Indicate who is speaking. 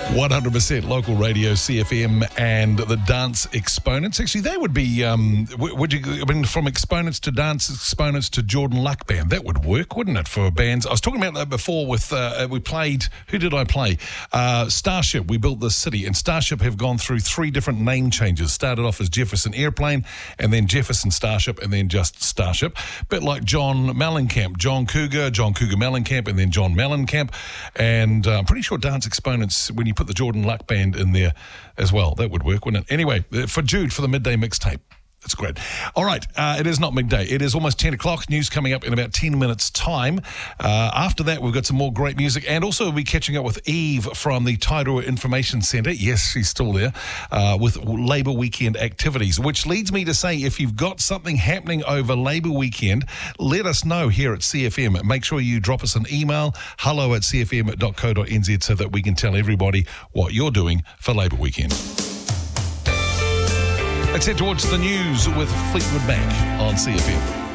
Speaker 1: 100% local radio, CFM, and the dance exponents. Actually, they would be, from exponents to dance exponents to Jordan Luck Band. That would work, wouldn't it, for bands? I was talking about that before with, we played, who did I play? Starship, We Built This City, and Starship have gone through 3 different name changes. Started off as Jefferson Airplane, and then Jefferson Starship, and then just Starship. Bit like John Mellencamp, John Cougar Mellencamp, and then John Mellencamp. And I'm pretty sure dance exponents, when you put the Jordan Luck Band in there as well, that would work, wouldn't it? Anyway, for Jude, for the midday mixtape. That's great. All right, it is not midday. It is almost 10 o'clock. News coming up in about 10 minutes' time. After that, we've got some more great music. And also, we'll be catching up with Eve from the Tairua Information Centre. Yes, she's still there, with Labour Weekend activities, which leads me to say, if you've got something happening over Labour Weekend, let us know here at CFM. Make sure you drop us an email, hello@cfm.co.nz, so that we can tell everybody what you're doing for Labour Weekend. Let's head towards the news with Fleetwood Mac on CFM.